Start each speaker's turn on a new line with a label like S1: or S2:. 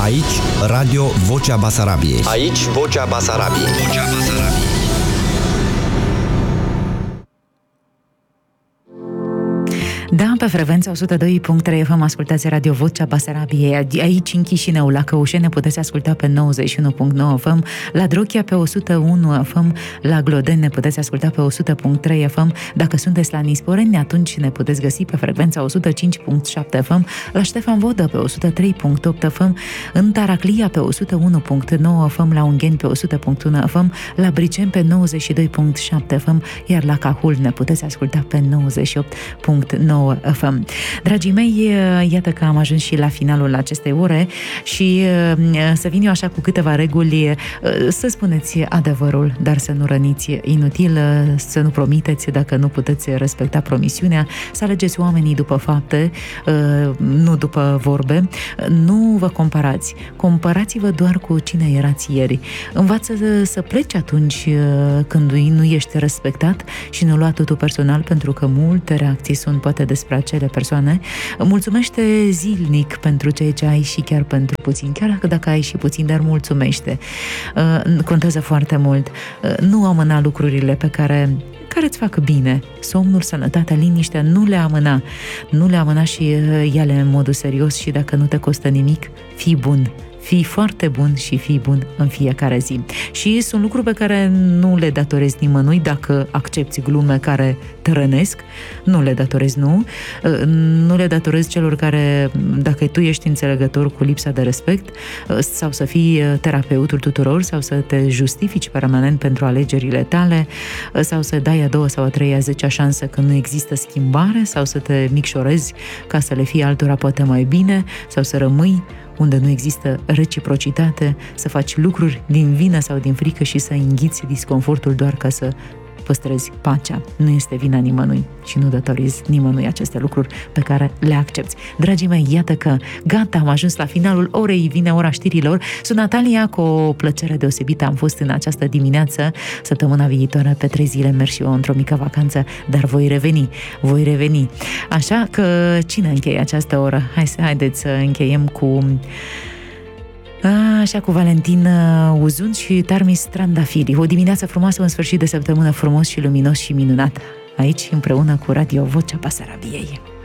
S1: Aici, Radio Vocea Basarabiei.
S2: Aici, Vocea Basarabiei. Vocea Basarabiei.
S3: Da, pe frecvența 102.3 FM ascultați Radio Vocea Basarabiei. Aici, în Chișinău, la Căușeni, puteți asculta pe 91.9 FM, la Drochia pe 101 FM, la Glodeni ne puteți asculta pe 100.3 FM. Dacă sunteți la Nisporeni, atunci ne puteți găsi pe frecvența 105.7 FM, la Ștefan Vodă pe 103.8 FM, în Taraclia pe 101.9 FM, la Ungheni pe 100.1 FM, la Briceni pe 92.7 FM, iar la Cahul ne puteți asculta pe 98.9 FM. Dragii mei, iată că am ajuns și la finalul acestei ore și să vin eu așa cu câteva reguli, să spuneți adevărul, dar să nu răniți inutil, să nu promiteți dacă nu puteți respecta promisiunea, să alegeți oamenii după fapte, nu după vorbe, nu vă comparați. Comparați-vă doar cu cine erați ieri. Învață să pleci atunci când nu ești respectat și nu lua totul personal, pentru că multe reacții sunt poate despre acele persoane. Mulțumește zilnic pentru ceea ce ai și chiar pentru puțin. Chiar dacă ai și puțin, dar mulțumește. Contează foarte mult. Nu amâna lucrurile pe care îți fac bine. Somnul, sănătatea, liniștea, nu le amâna. Nu le amâna și ia-le în modul serios și dacă nu te costă nimic, fii bun. Fii foarte bun și fii bun în fiecare zi. Și sunt lucruri pe care nu le datorezi nimănui. Dacă accepti glume care te rănesc, nu le datorezi, nu le datorezi celor care, dacă tu ești înțelegător cu lipsa de respect, sau să fii terapeutul tuturor, sau să te justifici permanent pentru alegerile tale, sau să dai a doua sau a treia, 10-a șansă când nu există schimbare, sau să te micșorezi ca să le fie altora poate mai bine, sau să rămâi unde nu există reciprocitate, să faci lucruri din vină sau din frică și să înghiți disconfortul doar ca să păstrezi pacea. Nu este vina nimănui și nu datoriezi nimănui aceste lucruri pe care le accepti. Dragii mei, iată că gata, am ajuns la finalul orei, vine ora știrilor. Sunt Natalia, cu o plăcere deosebită am fost în această dimineață. Săptămâna viitoare, pe 3 zile, merg și eu într-o mică vacanță, dar voi reveni. Așa că cine încheie această oră? Haideți să încheiem cu Valentin Uzun și Tarmis Trandafiri. O dimineață frumoasă, un sfârșit de săptămână frumos și luminos și minunat, aici împreună cu Radio Vocea Basarabiei.